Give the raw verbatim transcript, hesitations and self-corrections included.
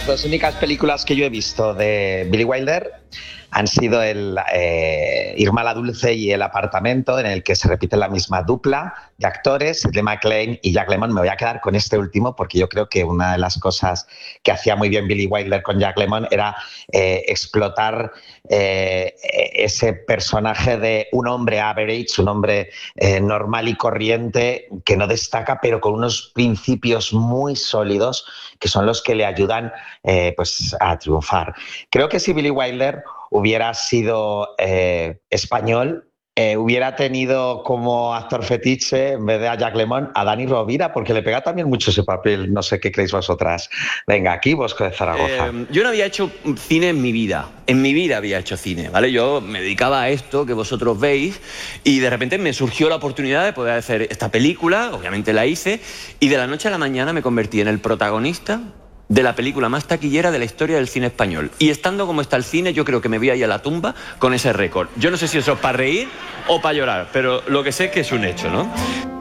dos únicas películas que yo he visto de Billy Wilder han sido el eh, Irma la Dulce y El apartamento, en el que se repite la misma dupla de actores, Shirley MacLaine y Jack Lemmon. Me voy a quedar con este último porque yo creo que una de las cosas que hacía muy bien Billy Wilder con Jack Lemmon era eh, explotar eh, ese personaje de un hombre average, un hombre eh, normal y corriente que no destaca, pero con unos principios muy sólidos que son los que le ayudan eh, pues, a triunfar. Creo que si Billy Wilder hubiera sido eh, español, eh, hubiera tenido como actor fetiche, en vez de a Jack Lemmon, a Dani Rovira, porque le pega también mucho ese papel. No sé qué creéis vosotras. Venga, aquí Bosco de Zaragoza. Eh, yo no había hecho cine en mi vida. En mi vida había hecho cine, ¿vale? Yo me dedicaba a esto que vosotros veis y de repente me surgió la oportunidad de poder hacer esta película, obviamente la hice, y de la noche a la mañana me convertí en el protagonista de la película más taquillera de la historia del cine español. Y estando como está el cine, yo creo que me voy a ir a la tumba con ese récord. Yo no sé si eso es para reír o para llorar, pero lo que sé es que es un hecho, ¿no?